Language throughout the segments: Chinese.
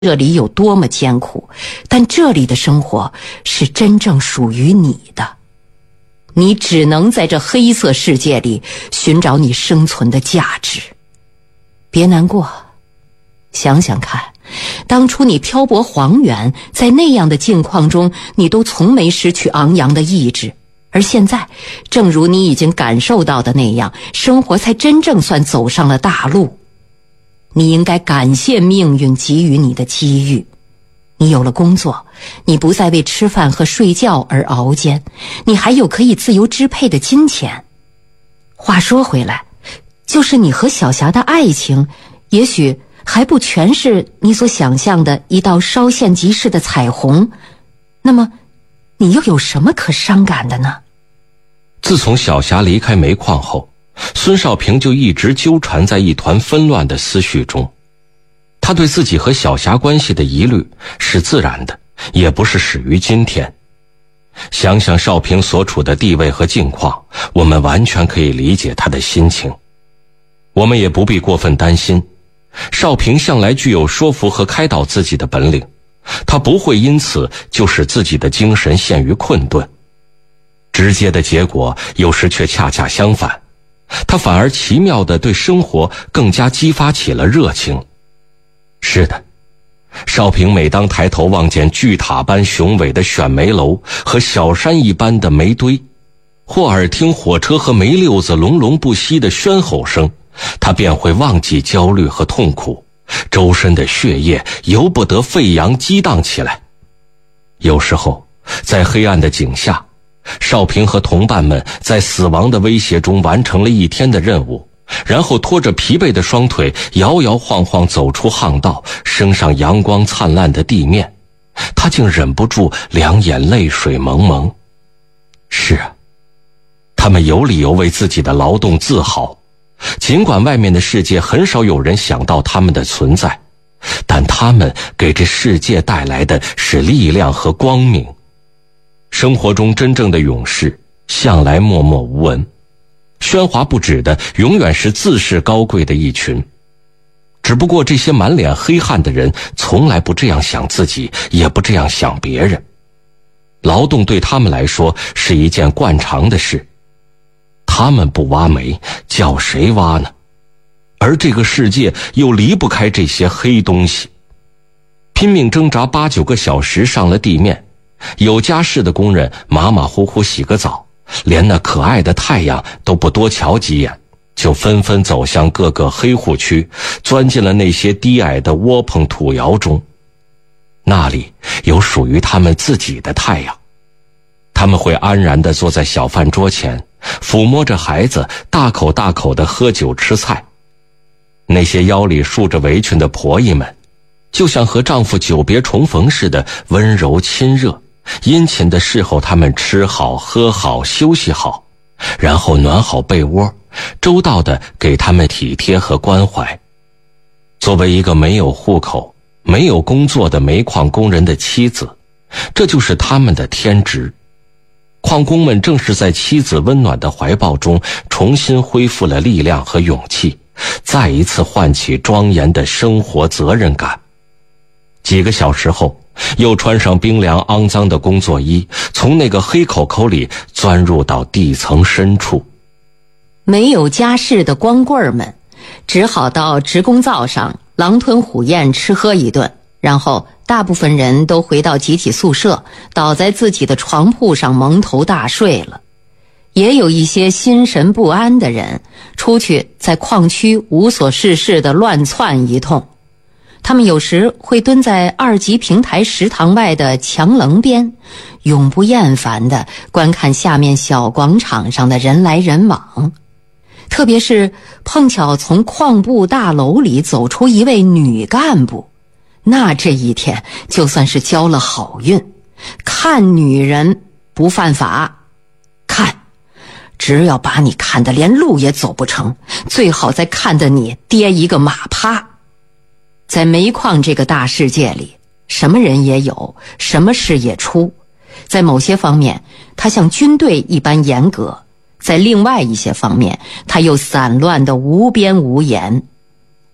这里有多么艰苦，但这里的生活是真正属于你的。你只能在这黑色世界里寻找你生存的价值。别难过，想想看，当初你漂泊黄原，在那样的境况中，你都从没失去昂扬的意志。而现在，正如你已经感受到的那样，生活才真正算走上了大路。你应该感谢命运给予你的机遇。你有了工作，你不再为吃饭和睡觉而熬煎，你还有可以自由支配的金钱。话说回来，就是你和小霞的爱情，也许还不全是你所想象的一道稍现即逝的彩虹，那么你又有什么可伤感的呢？ 自从小霞离开煤矿后，孙少平就一直纠缠在一团纷乱的思绪中。他对自己和小霞关系的疑虑是自然的，也不是始于今天。想想少平所处的地位和境况，我们完全可以理解他的心情。我们也不必过分担心，少平向来具有说服和开导自己的本领，他不会因此就使自己的精神陷于困顿。直接的结果有时却恰恰相反，他反而奇妙地对生活更加激发起了热情。是的，少平每当抬头望见巨塔般雄伟的选煤楼和小山一般的煤堆，或耳听火车和煤溜子隆隆不息的喧吼声，他便会忘记焦虑和痛苦，周身的血液由不得沸扬激荡起来。有时候在黑暗的井下，少平和同伴们在死亡的威胁中完成了一天的任务，然后拖着疲惫的双腿摇摇晃晃走出巷道，升上阳光灿烂的地面，他竟忍不住两眼泪水蒙蒙。是啊，他们有理由为自己的劳动自豪，尽管外面的世界很少有人想到他们的存在，但他们给这世界带来的是力量和光明。生活中真正的勇士向来默默无闻，喧哗不止的永远是自视高贵的一群。只不过这些满脸黑汗的人从来不这样想自己，也不这样想别人。劳动对他们来说是一件惯常的事，他们不挖煤，叫谁挖呢？而这个世界又离不开这些黑东西。拼命挣扎8、9个小时上了地面，有家室的工人马马虎虎洗个澡，连那可爱的太阳都不多瞧几眼，就纷纷走向各个黑户区，钻进了那些低矮的窝棚土窑中。那里有属于他们自己的太阳，他们会安然地坐在小饭桌前，抚摸着孩子，大口大口地喝酒吃菜。那些腰里束着围裙的婆姨们，就像和丈夫久别重逢似的温柔亲热，殷勤地侍候他们吃好喝好休息好，然后暖好被窝，周到地给他们体贴和关怀。作为一个没有户口没有工作的煤矿工人的妻子，这就是他们的天职。矿工们正是在妻子温暖的怀抱中重新恢复了力量和勇气，再一次唤起庄严的生活责任感。几个小时后，又穿上冰凉肮脏的工作衣，从那个黑口口里钻入到地层深处。 没有家室的光棍们只好到职工灶上狼吞虎咽吃喝一顿，然后大部分人都回到集体宿舍，倒在自己的床铺上蒙头大睡了。也有一些心神不安的人出去在矿区无所事事地乱窜一通。他们有时会蹲在2级平台食堂外的墙棱边，永不厌烦地观看下面小广场上的人来人往。特别是碰巧从矿部大楼里走出一位女干部，那这一天就算是交了好运。看女人不犯法，看，只要把你看得连路也走不成，最好再看得你跌一个马趴。在煤矿这个大世界里，什么人也有，什么事也出。在某些方面，它像军队一般严格；在另外一些方面，它又散乱得无边无沿。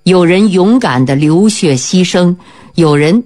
有人勇敢地流血牺牲，有人